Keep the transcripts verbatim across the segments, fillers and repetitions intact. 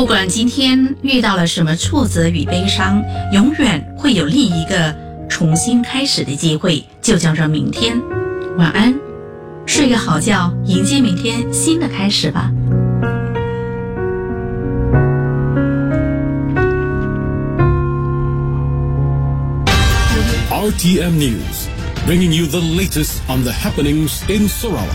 不管今天遇到了什么挫折与悲伤，永远会有另一个重新开始的机会，就叫做明天。晚安，睡个好觉，迎接明天新的开始吧。 R T M News, bringing you the latest on the happenings in Sarawak.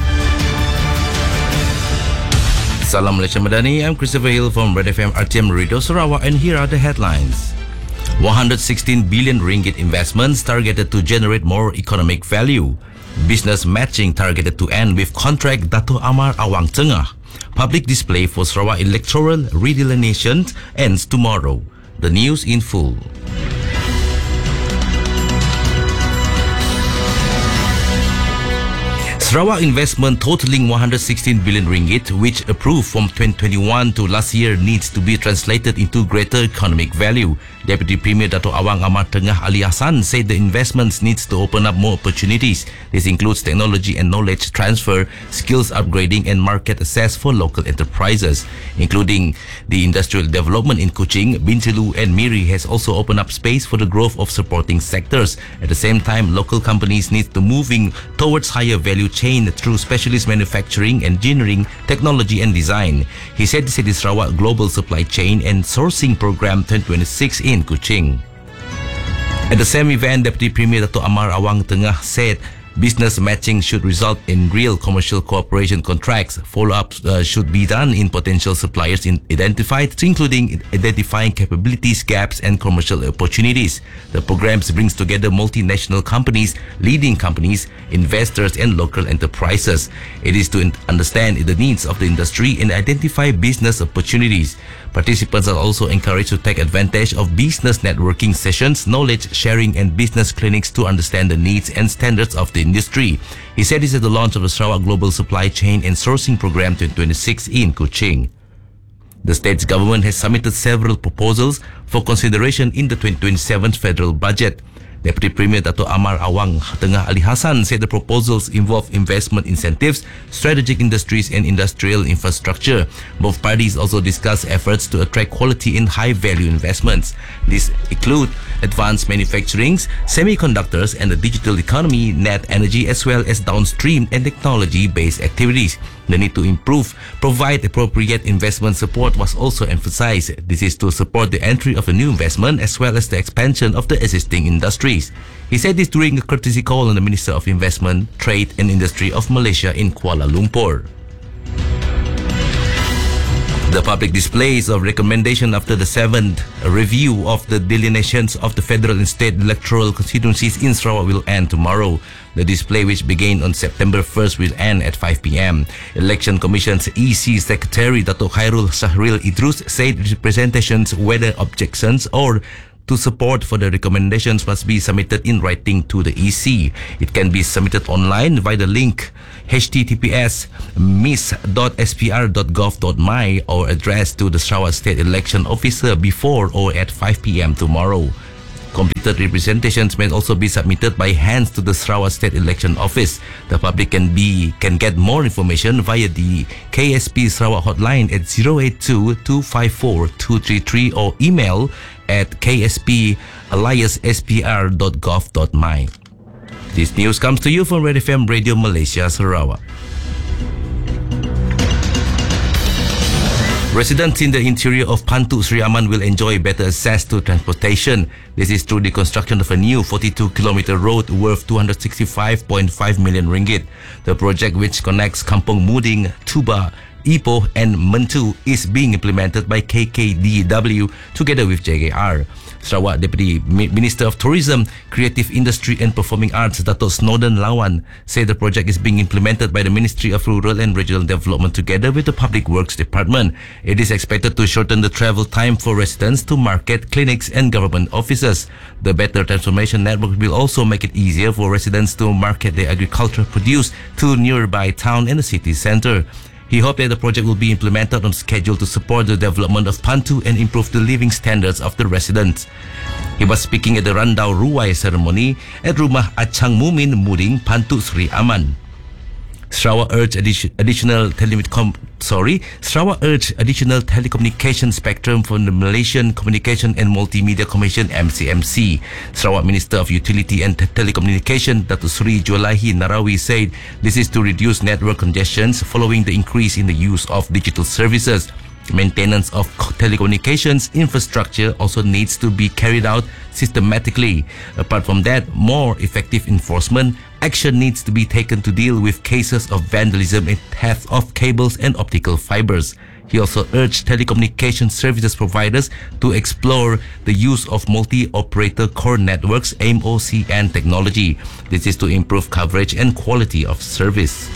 Salam Malaysia Madani, I'm Christopher Hill from Red F M R T M Radio Sarawak, and here are the headlines. one hundred sixteen billion ringgit investments targeted to generate more economic value. Business matching targeted to end with contract Dato' Amar Awang Tengah. Public display for Sarawak electoral redelineation ends tomorrow. The news in full. Sarawak investment totaling one hundred sixteen billion ringgit, which approved from twenty twenty-one to last year, needs to be translated into greater economic value. Deputy Premier Dato' Awang Amar Tengah Ali Hassan said the investments needs to open up more opportunities. This includes technology and knowledge transfer, skills upgrading and market access for local enterprises, including the industrial development in Kuching. Bintulu and Miri has also opened up space for the growth of supporting sectors. At the same time, local companies need to moving towards higher value chain through specialist manufacturing, engineering, technology and design. He said this at the Sarawak Global Supply Chain and Sourcing Program twenty twenty-six in Kuching. At the same event, Deputy Premier Dato' Amar Awang Tengah said business matching should result in real commercial cooperation contracts. Follow-up uh, should be done in potential suppliers in identified, including identifying capabilities, gaps, and commercial opportunities. The programs brings together multinational companies, leading companies, investors, and local enterprises. It is to understand the needs of the industry and identify business opportunities. Participants are also encouraged to take advantage of business networking sessions, knowledge sharing, and business clinics to understand the needs and standards of the industry. He said this at the launch of the Sarawak Global Supply Chain and Sourcing Program twenty twenty-six in Kuching. The state's government has submitted several proposals for consideration in the twenty twenty-seven federal budget. Deputy Premier Dato' Amar Awang Tengah Ali Hassan said the proposals involve investment incentives, strategic industries and industrial infrastructure. Both parties also discussed efforts to attract quality and high-value investments. These include advanced manufacturing, semiconductors and the digital economy, net energy, as well as downstream and technology-based activities. The need to improve, provide appropriate investment support was also emphasized. This is to support the entry of a new investment as well as the expansion of the existing industries. He said this during a courtesy call on the Minister of Investment, Trade and Industry of Malaysia in Kuala Lumpur. The public displays of recommendation after the seventh review of the delineations of the federal and state electoral constituencies in Sarawak will end tomorrow. The display, which began on September first, will end at five p m Election Commission's E C Secretary Dato' Khairul Sahril Idrus said representations, whether objections or to support for the recommendations, must be submitted in writing to the E C. It can be submitted online via the link h t t p s miss dot s p r dot gov dot my or addressed to the Sarawak State Election Officer before or at five p m tomorrow. Completed representations may also be submitted by hands to the Sarawak State Election Office. The public can be can get more information via the K S P Sarawak hotline at zero eight two, two five four, two three three or email at k s p alias s p r dot gov dot my. This news comes to you from Red F M Radio Malaysia, Sarawak. Residents in the interior of Pantuk Sri Aman will enjoy better access to transportation. This is through the construction of a new forty-two kilometer road worth two hundred sixty-five point five million ringgit. The project, which connects Kampung Muding, Tuba, Ipoh and Mentu, is being implemented by K K D W together with J K R. Sarawak Deputy Minister of Tourism, Creative Industry and Performing Arts Dato' Snowden Lawan said the project is being implemented by the Ministry of Rural and Regional Development together with the Public Works Department. It is expected to shorten the travel time for residents to market, clinics and government offices. The better transformation network will also make it easier for residents to market their agricultural produce to nearby town and the city centre. He hoped that the project will be implemented on schedule to support the development of Pantu and improve the living standards of the residents. He was speaking at the Randau Ruai ceremony at Rumah Achang Mumin Muding, Pantu Sri Aman. Sarawak urged addition, additional telecom sorry Sarawak urged additional telecommunication spectrum from the Malaysian Communication and Multimedia Commission M C M C. Sarawak Minister of Utility and Telecommunication Datuk Seri Jualahi Narawi said this is to reduce network congestions following the increase in the use of digital services. Maintenance of telecommunications infrastructure also needs to be carried out systematically. Apart from that, more effective enforcement action needs to be taken to deal with cases of vandalism and theft of cables and optical fibers. He also urged telecommunication services providers to explore the use of multi-operator core networks M O C N technology. This is to improve coverage and quality of service.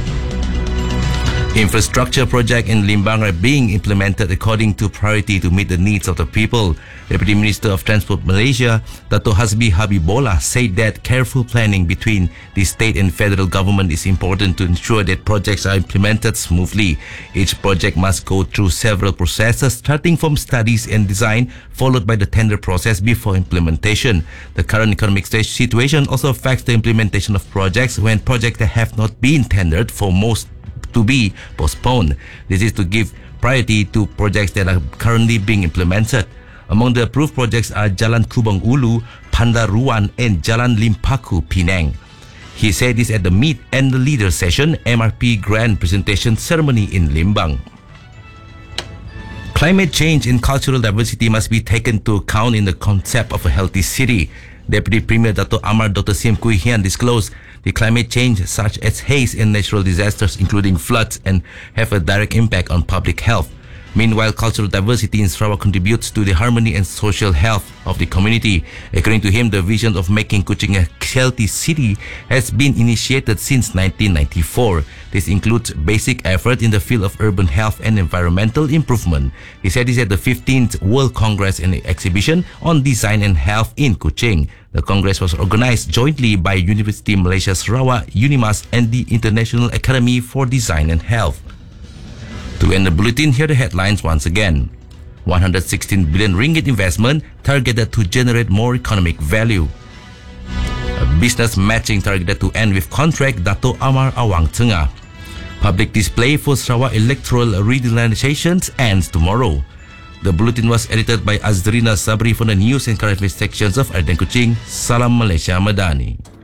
Infrastructure projects in Limbang are being implemented according to priority to meet the needs of the people. Deputy Minister of Transport Malaysia, Dato' Hasbi Habibullah, said that careful planning between the state and federal government is important to ensure that projects are implemented smoothly. Each project must go through several processes, starting from studies and design, followed by the tender process before implementation. The current economic situation also affects the implementation of projects when projects that have not been tendered for most to be postponed. This is to give priority to projects that are currently being implemented. Among the approved projects are Jalan Kubang Ulu, Pandaruan and Jalan Limpaku, Penang. He said this at the Meet and the Leader session M R P Grand Presentation Ceremony in Limbang. Climate change and cultural diversity must be taken into account in the concept of a healthy city. Deputy Premier Dato' Amar Doctor Sim Kui Hian disclosed the climate change such as haze and natural disasters including floods and have a direct impact on public health. Meanwhile, cultural diversity in Sarawak contributes to the harmony and social health of the community. According to him, the vision of making Kuching a healthy city has been initiated since nineteen ninety-four. This includes basic effort in the field of urban health and environmental improvement. He said this at the fifteenth World Congress and Exhibition on Design and Health in Kuching. The Congress was organized jointly by University Malaysia Sarawak, UNIMAS and the International Academy for Design and Health. To end the bulletin, here are the headlines once again. one hundred sixteen billion ringgit investment targeted to generate more economic value. A business matching targeted to end with contract Dato' Amar Awang Tengah. Public display for Sarawak electoral redesignations ends tomorrow. The bulletin was edited by Azrina Sabri for the news and current affairs sections of Ardent Kuching. Salam Malaysia Madani.